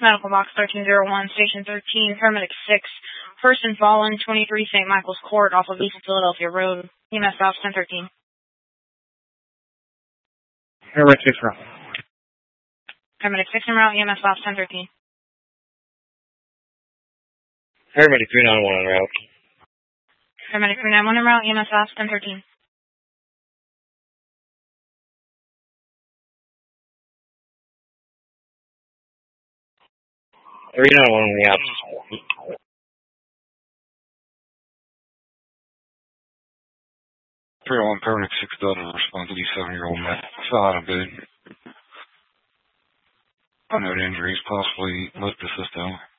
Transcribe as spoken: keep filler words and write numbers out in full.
Medical box thirteen oh one, station thirteen, paramedic six, person fallen, twenty-three Saint Michael's Court off of East Philadelphia Road, E M S Ops ten thirteen. Paramedic six route. Paramedic six en route, E M S Ops ten thirteen. Paramedic three nine one en route. Paramedic three nine one en route, E M S Ops ten thirteen. three nine one on the outs. three oh one Paramedic six Delta responds to the seven-year-old man. Fell out of bed. Unknown injuries, possibly left the system.